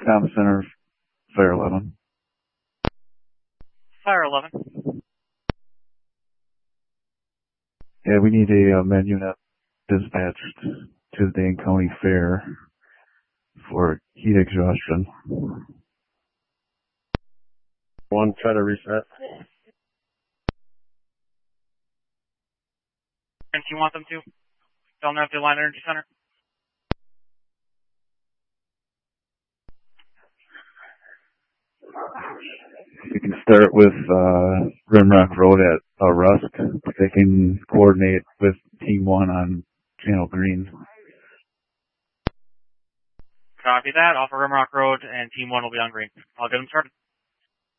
Comm Center, Fire 11. Fire 11. Yeah, we need a med unit dispatched to the Dane County Fair for heat exhaustion. One, try to reset. And you want them to? Tell them at the Line Energy Center. You can start with Rimrock Road at Rusk. They can coordinate with Team 1 on Channel Green. Copy that. Off of Rimrock Road, and Team 1 will be on green. I'll get them started.